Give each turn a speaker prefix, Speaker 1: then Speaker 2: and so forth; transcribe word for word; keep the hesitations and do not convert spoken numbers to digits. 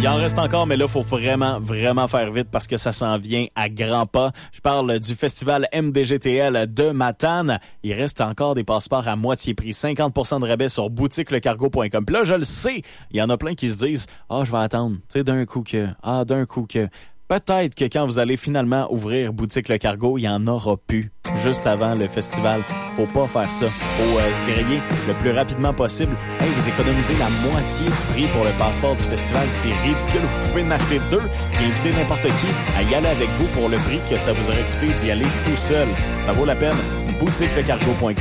Speaker 1: Il en reste encore, mais là, il faut vraiment, vraiment faire vite parce que ça s'en vient à grands pas. Je parle du festival M D G T L de Matane. Il reste encore des passeports à moitié prix, cinquante pour cent de rabais sur boutique le cargo point com. Puis là, je le sais, il y en a plein qui se disent « Ah, oh, je vais attendre, tu sais, d'un coup que, ah, d'un coup que... » Peut-être que quand vous allez finalement ouvrir Boutique Le Cargo, il n'y en aura plus juste avant le festival. Faut pas faire ça. Faut euh, se griller le plus rapidement possible. Hey, vous économisez la moitié du prix pour le passeport du festival. C'est ridicule. Vous pouvez en acheter deux et inviter n'importe qui à y aller avec vous pour le prix que ça vous aurait coûté d'y aller tout seul. Ça vaut la peine. boutique le cargo point com.